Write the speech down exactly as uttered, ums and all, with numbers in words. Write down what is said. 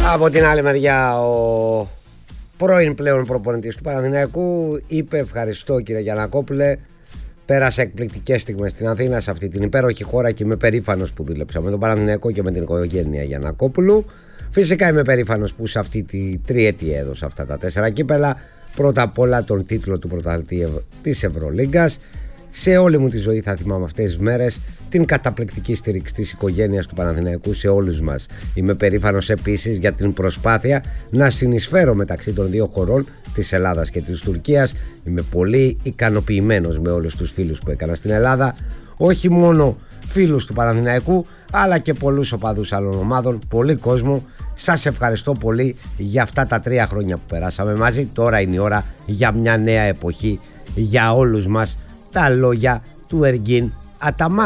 Από την άλλη μεριά, ο πρώην πλέον προπονητής του Παναθηναϊκού είπε: ευχαριστώ κύριε Γιαννακόπουλε, πέρασε εκπληκτικές στιγμές στην Αθήνα, σε αυτή την υπέροχη χώρα, και είμαι περήφανος που δούλεψα με τον Παναθηναϊκό και με την οικογένεια Γιαννακόπουλου. Φυσικά είμαι περήφανος που σε αυτή τη τριετία έδωσα αυτά τα τέσσερα κύπελα. Πρώτα απ' όλα τον τίτλο του πρωταθλητή της Ευρωλίγκας. Σε όλη μου τη ζωή θα θυμάμαι αυτές τις μέρες την καταπληκτική στήριξη της οικογένειας του Παναθηναϊκού σε όλους μας. Είμαι περήφανος επίσης για την προσπάθεια να συνεισφέρω μεταξύ των δύο χωρών, της Ελλάδας και της Τουρκίας. Είμαι πολύ ικανοποιημένος με όλους τους φίλους που έκανα στην Ελλάδα, όχι μόνο φίλους του Παναθηναϊκού αλλά και πολλούς οπαδούς άλλων ομάδων, πολύ κόσμο. Σας ευχαριστώ πολύ για αυτά τα τρία χρόνια που περάσαμε μαζί. Τώρα είναι η ώρα για μια νέα εποχή για όλους μας. Τα λόγια του Εργίν Αταμάν.